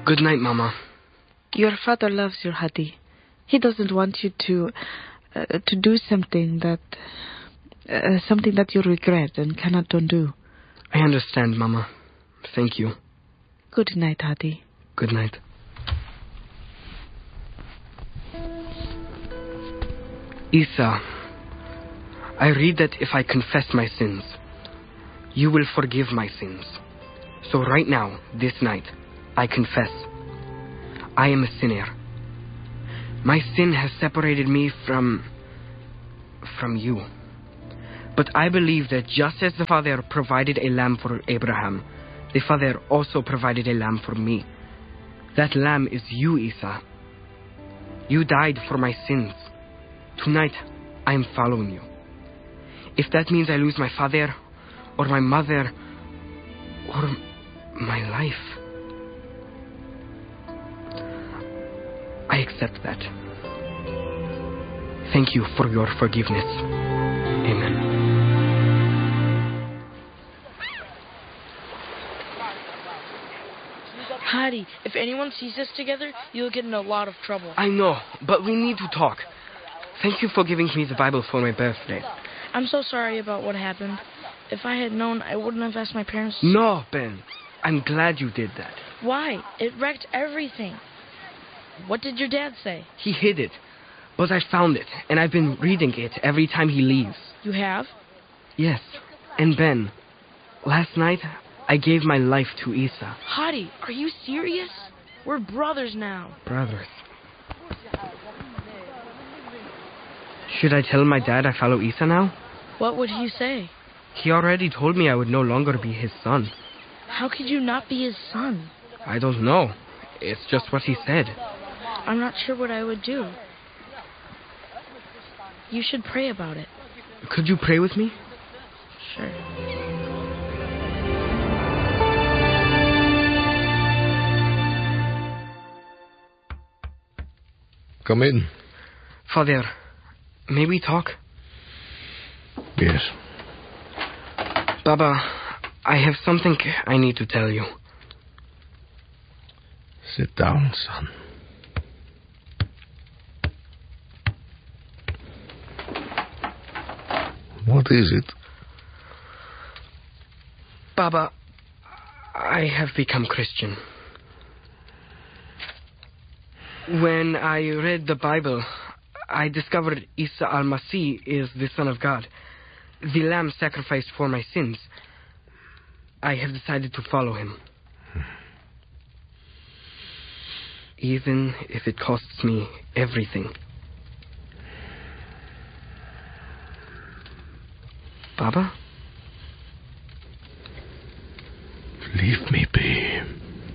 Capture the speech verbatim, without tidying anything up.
Good night, Mama. Your father loves you, Hadi. He doesn't want you to uh, to do something that uh, something that you regret and cannot undo. I understand, Mama. Thank you. Good night, Hadi. Good night. Isa, I read that if I confess my sins, you will forgive my sins. So right now, this night, I confess. I am a sinner. My sin has separated me from... from you. But I believe that just as the Father provided a lamb for Abraham, the Father also provided a lamb for me. That lamb is you, Isa. You died for my sins. Tonight, I am following you. If that means I lose my father, or my mother, or my life, I accept that. Thank you for your forgiveness. Amen. Hadi, if anyone sees us together, you'll get in a lot of trouble. I know, but we need to talk. Thank you for giving me the Bible for my birthday. I'm so sorry about what happened. If I had known, I wouldn't have asked my parents. No, Ben. I'm glad you did that. Why? It wrecked everything. What did your dad say? He hid it, but I found it, and I've been reading it every time he leaves. You have? Yes. And Ben, last night, I gave my life to Isa. Hadi, are you serious? We're brothers now. Brothers. Should I tell my dad I follow Isa now? What would he say? He already told me I would no longer be his son. How could you not be his son? I don't know. It's just what he said. I'm not sure what I would do. You should pray about it. Could you pray with me? Sure. Come in. Father, may we talk? Yes. Baba, I have something I need to tell you. Sit down, son. What is it? Baba, I have become Christian. When I read the Bible, I discovered Isa al-Masih is the Son of God, the lamb sacrificed for my sins. I have decided to follow him. Even if it costs me everything. Baba? Leave me be.